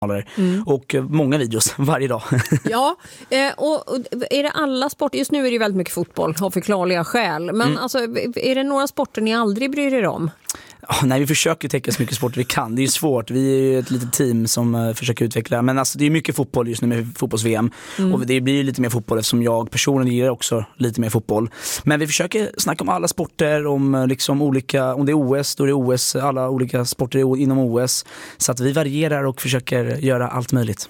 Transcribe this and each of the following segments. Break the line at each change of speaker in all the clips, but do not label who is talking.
och många videos varje dag.
Ja, och är det alla sporter? Just nu är det ju väldigt mycket fotboll av förklarliga skäl. Men alltså, är det några sporter ni aldrig bryr er om?
Nej, vi försöker täcka så mycket sport vi kan. Det är ju svårt. Vi är ju ett litet team som försöker utveckla. Men alltså, det är mycket fotboll just nu med fotbolls-VM. Och det blir ju lite mer fotboll eftersom jag personligen gillar också lite mer fotboll. Men vi försöker snacka om alla sporter, om liksom olika, om det är OS, då är det OS, alla olika sporter inom OS. Så att vi varierar och försöker göra allt möjligt.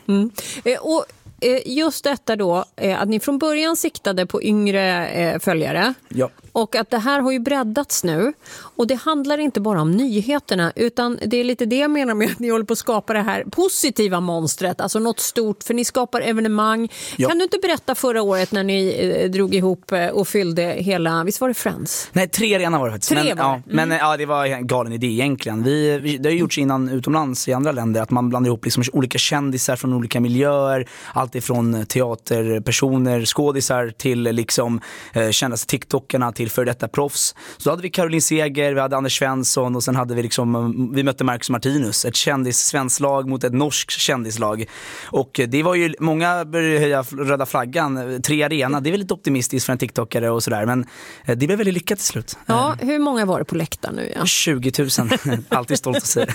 Och just detta då, att ni från början siktade på yngre följare.
Ja.
Och att det här har ju breddats nu. Och det handlar inte bara om nyheterna, utan det är lite det jag menar med att ni håller på att skapa det här positiva monstret. Alltså något stort, för ni skapar evenemang. Ja. Kan du inte berätta förra året när ni drog ihop och fyllde hela, visst var det Friends?
Nej, 3 arenor var det faktiskt. Men det var en galen idé egentligen. Det har gjorts innan utomlands i andra länder att man blandar ihop liksom olika kändisar från olika miljöer. Allt ifrån teaterpersoner, skådisar till liksom kändaste TikTokarna till för detta proffs. Så då hade vi Caroline Seger, vi hade Anders Svensson och sen hade vi vi mötte Marcus Martinus, ett kändis-svenskt lag mot ett norskt kändislag. Och det var ju, många började höja röda flaggan, 3 arena, det är väl lite optimistiskt för en TikTokare och sådär, men det blev väldigt lyckat till slut.
Ja, hur många var det på läktaren nu? Ja?
20 000, alltid stolt att säga.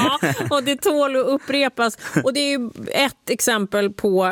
Och det tål att upprepas. Och det är ju ett exempel på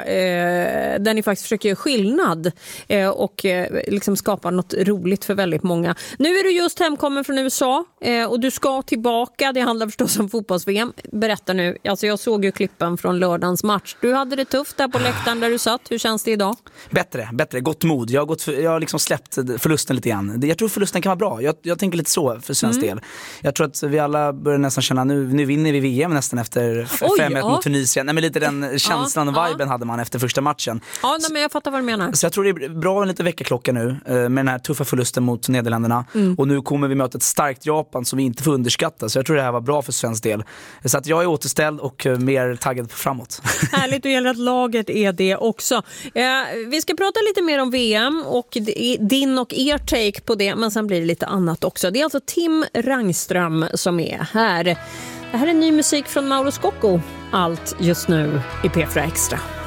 där ni faktiskt försöker göra skillnad och liksom skapa något roligt för väldigt många. Nu är du just hemkommen från USA och du ska tillbaka. Det handlar förstås om fotbolls-VM. Berätta nu. Alltså jag såg ju klippen från lördagens match. Du hade det tufft där på läktaren där du satt. Hur känns det idag?
Bättre. Gott mod. Jag har liksom släppt förlusten lite grann. Jag tror förlusten kan vara bra. Jag tänker lite så för svensk del. Jag tror att vi alla börjar nästan känna nu vinner vi VM nästan efter 5-1 mot Tunisien. Nej, men lite den känslan och viben hade man efter första matchen.
Ja, men jag fattar vad du menar.
Så jag tror det är bra en lite väckarklocka nu med den här tuffa förlusten mot Nederländerna. Och nu kommer vi möta ett starkt Japan som vi inte får underskatta. Så jag tror det här var bra för svensk del. Så att jag är återställd och mer taggad framåt.
Härligt, och gäller att laget är det också. Vi ska prata lite mer om VM och din och er take på det, men sen blir det lite annat också. Det är alltså Tim Rangström som är här. Det här är ny musik från Mauro Scocco. Allt just nu i P4 Extra.